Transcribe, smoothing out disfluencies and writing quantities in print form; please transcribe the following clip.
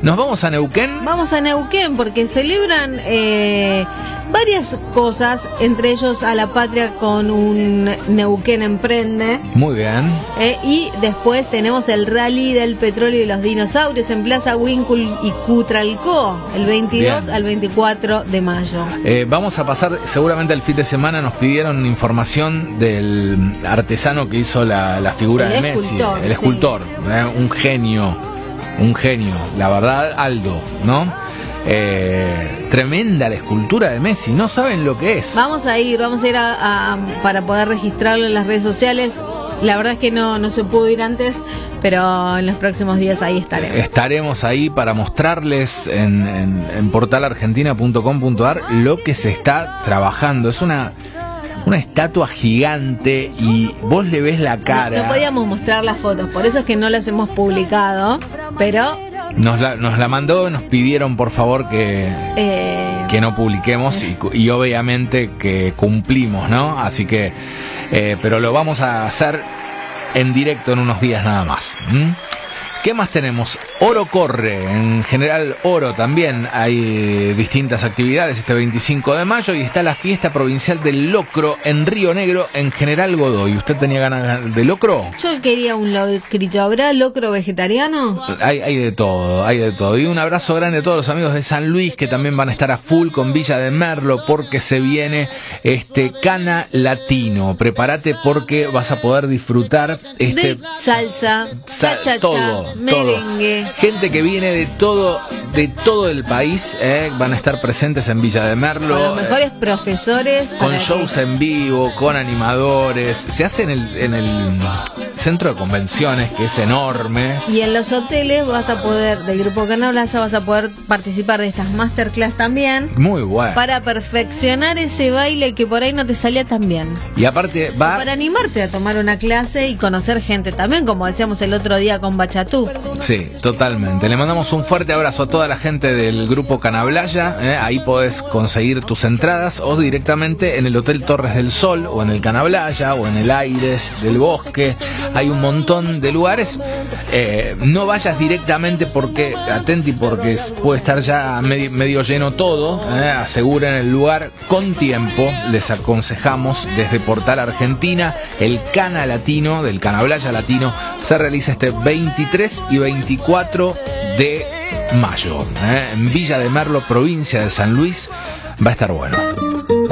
¿Nos vamos a Neuquén? Vamos a Neuquén porque celebran varias cosas, entre ellos a la patria con un Neuquén Emprende. Muy bien. Y después tenemos el Rally del Petróleo y los Dinosaurios en Plaza Winkle y Cutralcó, el 22 al 24 de mayo. Vamos a pasar seguramente el fin de semana. Nos pidieron información del artesano que hizo la figura de Messi, el escultor, un genio, la verdad, Aldo, ¿no? Tremenda la escultura de Messi, no saben lo que es. Vamos a ir para poder registrarlo en las redes sociales. La verdad es que no se pudo ir antes, pero en los próximos días ahí estaremos. Estaremos ahí para mostrarles en portalargentina.com.ar lo que se está trabajando. Es una estatua gigante y vos le ves la cara. No podíamos mostrar las fotos, por eso es que no las hemos publicado, pero nos la mandó, nos pidieron por favor que no publiquemos y obviamente que cumplimos, ¿no? Así que, pero lo vamos a hacer en directo en unos días nada más. ¿Qué más tenemos? Oro corre, en General Oro también hay distintas actividades este 25 de mayo y está la fiesta provincial del locro en Río Negro en General Godoy. ¿Usted tenía ganas de locro? Yo quería un locrito. ¿Habrá locro vegetariano? Hay de todo, hay de todo. Y un abrazo grande a todos los amigos de San Luis que también van a estar a full con Villa de Merlo porque se viene Cana Latino. Prepárate porque vas a poder disfrutar de salsa, cha-cha-cha, todo. merengue. Gente que viene de todo el país, van a estar presentes en Villa de Merlo. Con los mejores profesores. Con shows en vivo, con animadores. Se hace en el centro de convenciones, que es enorme. Y en los hoteles del Grupo Canablaya vas a poder participar de estas masterclass también. Muy bueno. Para perfeccionar ese baile que por ahí no te salía tan bien. Y aparte para animarte a tomar una clase y conocer gente también, como decíamos el otro día con Bachatú. Sí, totalmente. Le mandamos un fuerte abrazo a toda la gente del Grupo Canablaya. Ahí podés conseguir tus entradas o directamente en el Hotel Torres del Sol o en el Canablaya o en el Aires del Bosque. Hay un montón de lugares. No vayas directamente porque puede estar ya medio lleno todo. Aseguren el lugar con tiempo. Les aconsejamos desde Portal Argentina. El Cana Latino, del Canablaya Latino, se realiza este 23 y 24 de mayo. En Villa de Merlo, provincia de San Luis. Va a estar bueno.